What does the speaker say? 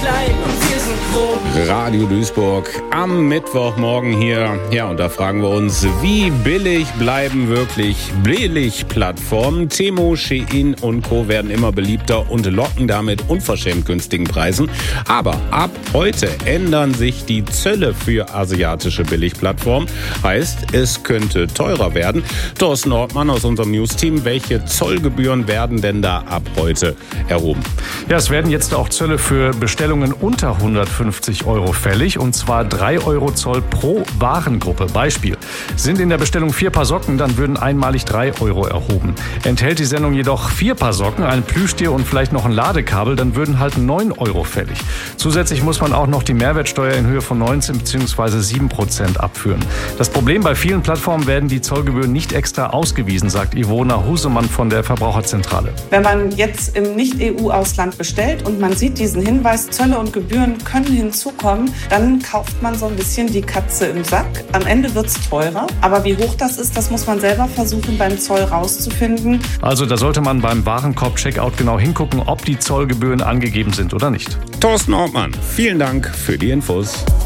klein und wir sind groß. Radio Duisburg am Mittwochmorgen hier. Ja, und da fragen wir uns, wie billig bleiben wirklich Billigplattformen? Temu, Shein und Co. werden immer beliebter und locken damit unverschämt günstigen Preisen. Aber ab heute ändern sich die Zölle für asiatische Billigplattformen. Heißt, es könnte teurer werden. Thorsten Ortmann aus unserem News-Team, welche Zollgebühren werden denn da ab heute erhoben? Ja, es werden jetzt auch Zölle für Bestellungen unter 150 Euro fällig, und zwar 3 Euro Zoll pro Warengruppe. Beispiel: Sind in der Bestellung 4 Paar Socken, dann würden einmalig 3 Euro erhoben. Enthält die Sendung jedoch 4 Paar Socken, ein Plüschtier und vielleicht noch ein Ladekabel, dann würden halt 9 Euro fällig. Zusätzlich muss man auch noch die Mehrwertsteuer in Höhe von 19 bzw. 7% abführen. Das Problem: Bei vielen Plattformen werden die Zollgebühren nicht extra ausgewiesen, sagt Ivona Husemann von der Verbraucherzentrale. Wenn man jetzt im Nicht-EU-Ausland bestellt und man sieht diesen Hinweis, Zölle und Gebühren können hinzukommen, dann kauft man so ein bisschen die Katze im Sack. Am Ende wird es teurer, aber wie hoch das ist, das muss man selber versuchen beim Zoll rauszufinden. Also da sollte man beim Warenkorb-Checkout genau hingucken, ob die Zollgebühren angegeben sind oder nicht. Thorsten Ortmann, vielen Dank für die Infos.